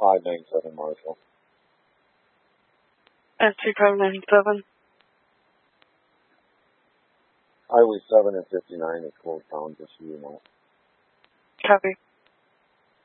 597 Marshall. S3597. Highway 7 and 59 is closed down, just so you know. Copy.